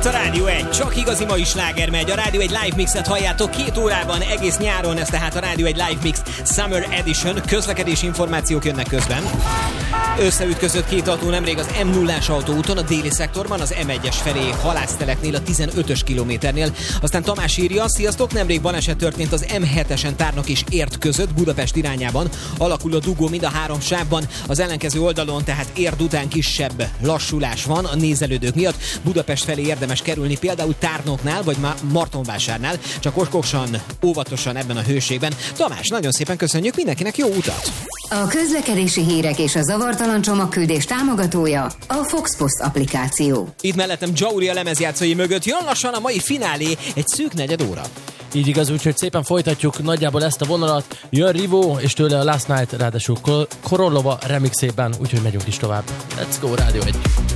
Itt a Rádió 1, csak igazi mai sláger megy. A Rádió 1 Live Mixet halljátok 2 órában, egész nyáron. Ez tehát a Rádió 1 Live Mix Summer Edition. Közlekedési információk jönnek közben. Összeütközött 2 autó nemrég az M0-ás autóúton, a déli szektorban, az M1-es felé halászteleknél, a 15-ös kilométernél. Aztán Tamás írja, sziasztok, nemrég baleset történt az M7-esen Tárnok és Érd között, Budapest irányában. Alakul a dugó mind a 3 sávban, az ellenkező oldalon, tehát Érd után kisebb lassulás van a nézelődők miatt. Budapest felé érdemes kerülni, például Tárnoknál vagy Martonvásárnál, csak okosan, óvatosan ebben a hőségben. Tamás, nagyon szépen köszönjük, mindenkinek jó utat! A közlekedési hírek és a zavartalan csomagküldés támogatója a Fox Post applikáció. Itt mellettem Jauri a lemezjátszói mögött, jön lassan a mai finálé, egy szűk 4 óra. Így igaz, úgyhogy szépen folytatjuk nagyjából ezt a vonalat. Jön Rivo, és tőle a Last Night, ráadásul Korolova remixében, úgyhogy megyünk is tovább. Let's go, Rádió 1!